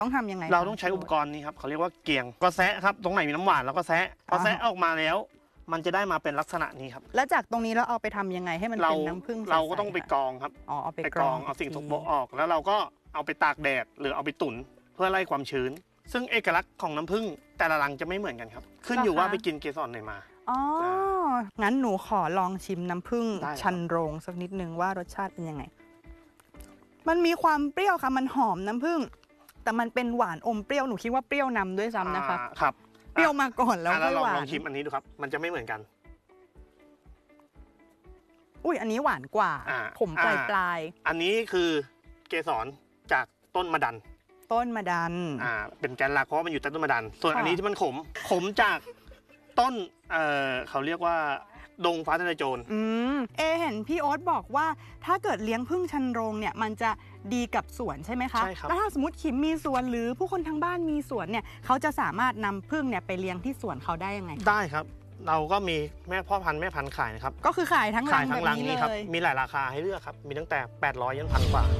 ต้องทำยังไงเราต้องใช้อุปกรณ์นี้ครับเขาเรียกว่าเกียงก็แซะครับตรงไหนมีน้ำหวานเราก็แซะพอแซะออกมาแล้วมันจะได้มาเป็นลักษณะนี้ครับแล้วจากตรงนี้เราเอาไปทำยังไงให้มันเป็นน้ำผึ้งเราก็ต้องไปกรองครับเอาไปกรองเอาสิ่งสกปรกออกแล้วเราก็เอาไปตากแดดหรือเอาไปตุ๋นเพื่อไล่ความชื้นซึ่งเอกลักษณ์ของน้ำผึ้งแต่ละรังจะไม่เหมือนกันครับขึ้นอยู่ว่าไปกินเกสรไหนมาอ๋องั้นหนูขอลองชิมน้ำผึ้งชันโรงสักนิดนึงว่ารสชาติเป็นยังไงมันมีความเปรี้ยวค่ะมันหอมน้ำผึ้งแต่มันเป็นหวานอมเปรี้ยวหนูคิดว่าเปรี้ยวนำด้วยซ้ำนะคะครับเปรี้ยวมาก่อนแล้วค่อยหวานลองชิมอันนี้ดูครับมันจะไม่เหมือนกันอุ้ยอันนี้หวานกว่าผมปลายอันนี้คือเกสรจากต้นมะดันเป็นแกนหลักเพราะมันอยู่ใต้ต้นมะดันส่วนอันนี้ที่มันขมจากต้นเขาเรียกว่าดงฟ้าทะลายโจรเห็นพี่โอ๊ตบอกว่าถ้าเกิดเลี้ยงผึ้งชันโรงเนี่ยมันจะดีกับสวนใช่ไหมคะใช่ครับแล้วถ้าสมมติขิมมีสวนหรือผู้คนทางบ้านมีสวนเนี่ยเขาจะสามารถนำผึ้งเนี่ยไปเลี้ยงที่สวนเขาได้ยังไงได้ครับเราก็มีแม่พ่อพันธุ์แม่พันธุ์ขายนะครับก็คือขายทั้งรังแบบนี้เลยมีหลายราคาให้เลือกครับมีตั้งแต่800ยัน1,000 กว่า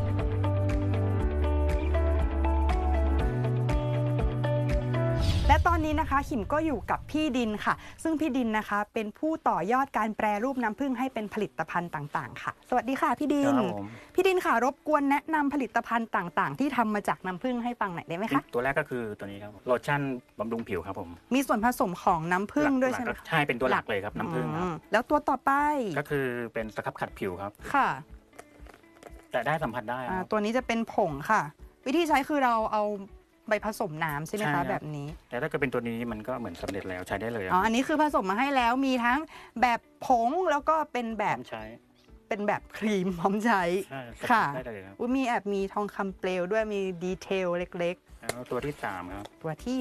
และตอนนี้นะคะขิมก็อยู่กับพี่ดินค่ะซึ่งพี่ดินนะคะเป็นผู้ต่อยอดการแปรรูปน้ำผึ้งให้เป็นผลิตภัณฑ์ต่างๆค่ะสวัสดีค่ะพี่ดินพี่ดินค่ะรบกวนแนะนำผลิตภัณฑ์ต่างๆที่ทำมาจากน้ำผึ้งให้ฟังหน่อยได้ไหมคะตัวแรกก็คือตัวนี้ครับโลชั่นบำรุงผิวครับผมมีส่วนผสมของน้ำผึ้งด้วยใช่ไหมใช่เป็นตัวหลักเลยครับน้ำผึ้งแล้วตัวต่อไปก็คือเป็นสครับขัดผิวครับค่ะแต่ได้สัมผัสได้ตัวนี้จะเป็นผงค่ะวิธีใช้คือเราเอาไปผสมน้ำใช่ไหมคะแบบนี้แต่ถ้าเกิดเป็นตัวนี้มันก็เหมือนสำเร็จแล้วใช้ได้เลยอันนี้คือผสมมาให้แล้วมีทั้งแบบผงแล้วก็เป็นแบบใช้เป็นแบบครีมพร้อมใช้ค่ะมีมีทองคำเปลวด้วยมีดีเทลเล็กๆแล้วตัวที่3ครับตัวที่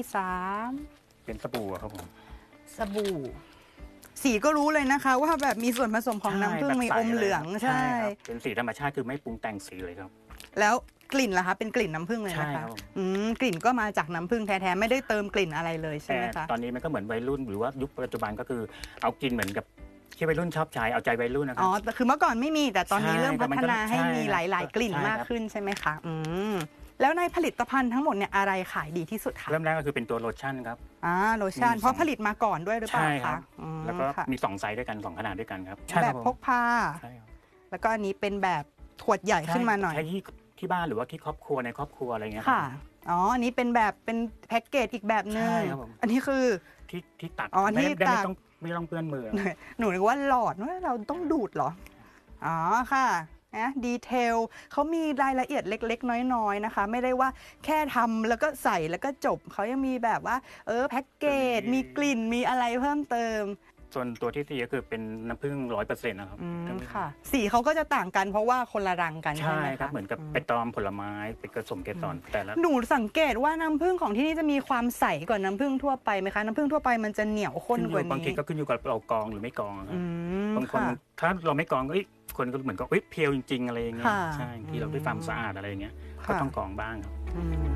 3 เป็นสบู่ครับผมสบู่สีก็รู้เลยนะคะว่าแบบมีส่วนผสมของน้ำผึ้งมีอมเหลืองใช่เป็นสีธรรมชาติคือไม่ปรุงแต่งสีเลยครับแล้วกลิ่นล่ะคะเป็นกลิ่นน้ำผึ้งเลยนะคะกลิ่นก็มาจากน้ำผึ้งแท้ๆไม่ได้เติมกลิ่นอะไรเลยใช่ไหมคะตอนนี้มันก็เหมือนวัยรุ่นหรือว่ายุคปัจจุบันก็คือเอากินเหมือนกับที่วัยรุ่นชอบใช้เอาใจวัยรุ่นนะครับแต่คือเมื่อก่อนไม่มีแต่ตอนนี้เริ่มพัฒนาให้มีหลายๆกลิ่นมากขึ้นใช่ไหมคะแล้วในผลิตภัณฑ์ทั้งหมดเนี่ยอะไรขายดีที่สุดคะเริ่มแรกก็คือเป็นตัวโลชั่นครับโลชั่นเพราะผลิตมาก่อนด้วยหรือเปล่าคะแล้วก็มี2ไซส์ด้วยกัน2ขนาดด้วยกันครับแบบพกพาแล้วก็อันนี้เป็นแบบขวดใหญ่ขึ้นมาหน่อยที่บ้านหรือว่าที่ครอบครัวในครอบครัวอะไรเงี้ยค่ะอันนี้เป็นแบบเป็นแพ็กเกจอีกแบบนึงอันนี้คือที่ตักที่ตักไม่ต้องเปื้อนมือหนูนึกว่าหลอดว่าเราต้องดูดเหรอค่ะดีเทลเขามีรายละเอียดเล็กๆน้อยๆนะคะไม่ได้ว่าแค่ทำแล้วก็ใส่แล้วก็จบเขายังมีแบบว่าแพ็กเกจมีกลิ่นมีอะไรเพิ่มเติมส่วนตัวที่4ก็คือเป็นน้ำผึ้ง100%นะครับค่ะสีเขาก็จะต่างกันเพราะว่าคนละรังกันใช่ไหมครับเหมือนกับไปตอมผลไม้ไปผสมเกสรแต่ละหนูสังเกตว่าน้ำผึ้งของที่นี่จะมีความใสกว่าน้ำผึ้งทั่วไปไหมคะน้ำผึ้งทั่วไปมันจะเหนียวข้นกว่านี้บางทีก็ขึ้นอยู่กับเรากรองหรือไม่กรองครับบางคนถ้าเราไม่กรองก็คนก็เหมือนกับเพียวจริงๆอะไรอย่างเงี้ยใช่ที่เราด้วยความสะอาดอะไรอย่างเงี้ยก็ต้องกรองบ้างครับ